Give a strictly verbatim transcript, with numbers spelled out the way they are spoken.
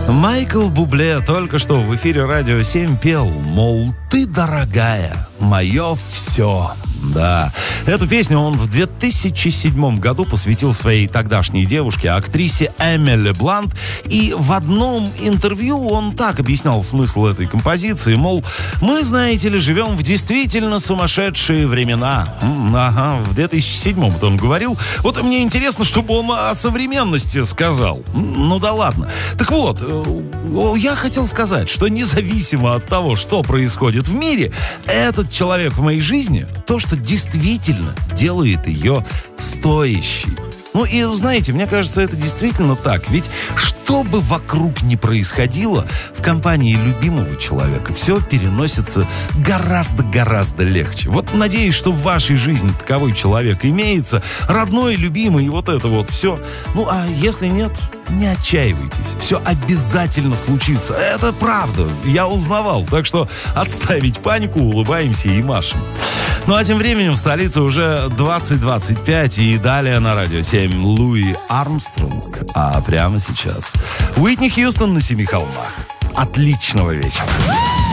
Майкл Бубле только что в эфире Радио семь пел, мол, ты, дорогая, мое все. Да, эту песню он в две тысячи седьмом году посвятил своей тогдашней девушке, актрисе Эмили Блант. И в одном интервью он так объяснял смысл этой композиции, мол, мы, знаете ли, живем в действительно сумасшедшие времена. М, ага, в две тысячи седьмом это он говорил. Вот мне интересно, чтобы он о современности сказал. М, ну да ладно. Так вот, э, я хотел сказать, что независимо от того, что происходит в мире, этот человек в моей жизни, то, что действительно делает ее стоящей. Ну и, знаете, мне кажется, это действительно так. Ведь что бы вокруг ни происходило, в компании любимого человека все переносится гораздо-гораздо легче. Вот надеюсь, что в вашей жизни таковой человек имеется, родной, любимый, и вот это вот все. Ну а если нет, не отчаивайтесь. Все обязательно случится. Это правда. Я узнавал. Так что отставить панику, улыбаемся и машем. Ну а тем временем в столице уже двадцать двадцать пять, и далее на Радио семь Луи Армстронг. А прямо сейчас Уитни Хьюстон на Семи холмах. Отличного вечера.